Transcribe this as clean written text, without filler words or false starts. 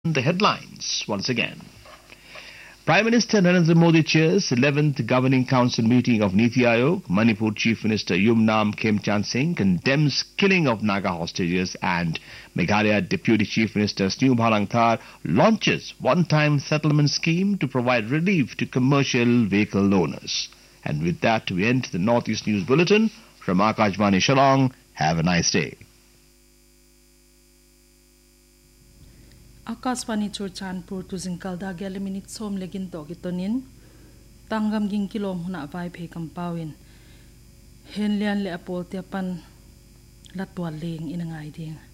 The headlines once again. Prime Minister Narendra Modi chairs 11th Governing Council meeting of Niti Aayog. Manipur Chief Minister Yumnam Khemchand Singh condemns killing of Naga hostages, and Meghalaya Deputy Chief Minister Snew Bhalangthar launches one-time settlement scheme to provide relief to commercial vehicle owners. And with that, we end the Northeast News Bulletin from Akashvani Shillong. Have a nice day. Akashvani Churchanpur to Zinkalda Galaminit Som Legin Dogitonin Tangam Ging Kilom Huna Vai Pe Kampawin Henlian Le Apol Tiapan Latwa Ling in an idea.